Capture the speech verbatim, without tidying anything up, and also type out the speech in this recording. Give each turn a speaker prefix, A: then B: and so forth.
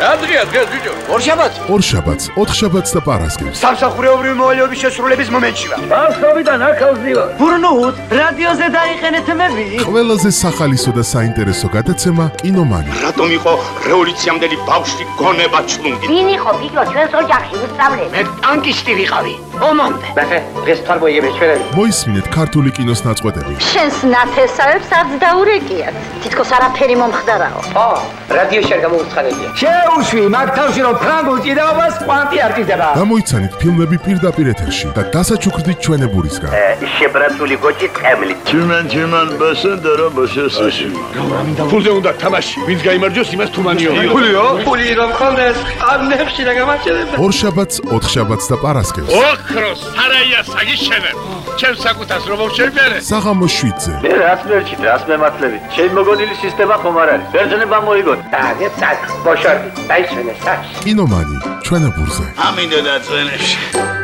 A: რა დღეა დღეს ბიჭო?
B: ორშაბათს.
C: ორშაბათს, ოთხშაბათს და პარასკევს.
B: სამსახურეობრივი მოვალეობის შესრულების მომენტში ვარ.
D: ბავშვობიდან აქავს ვარ.
B: ბურნუთ, რადიოზე დაიხენეთ მები.
C: ყველაზე სახალისო და საინტერესო გადაცემა კინომანი.
E: რატომ იყო რევოლუციამდელი ბავშვი გონება ჩლუნგი?
F: ვინ იყო ბიჭო ჩვენს ოჯახში უსწავლე?
B: მე ტანკისტი ვიყავი. ომამდე.
D: ბახე, დღეს თვალ მოიგებს ჩვენები.
C: მოისმინეთ ქართული კინოს ნაწყვეტები.
F: შენს ნათესავებს არც დაურეკიათ. თითქოს არაფერი მომხდარაო.
D: ო, რადიოში არ გამოუცხადებია.
B: შეუშვი მაგ თავში რომ ფრანგულ ჭიდაობას კვანტი არ ჭიდება.
C: გამოიცანით ფილმები პირდაპირ ეთერში და დასაჩუქრდით ჩვენებურისგან.
D: შებრაცული გოჭი წემლი.
E: Чиман чиман басендера басესაში.
A: ფულზე უნდა თამაში. ვინც გაიმარჯვოს იმას თუმანიო.
D: ფულიო? ფული რომ ხონდეს, ამნებში და გამაჩერებს.
C: ორშაბათს, ოთხშაბათს და პარასკევს.
A: ოქროს სარაია საგიშენებ. ჩემს საკუთას რომ მოვშენებერე.
C: საღამოს შვიდზე.
D: მე რაც მერჩით, რაც მემართლებით. ჩემი მოგონილი სისტემა ხომ არ არის. ბერძნება მოიგოთ. დაგე წაკ, ბოშორდი, დაიჩვენე საჩ.
C: კინომანი ჩვენებურზე.
E: ამინდა და წვენებში.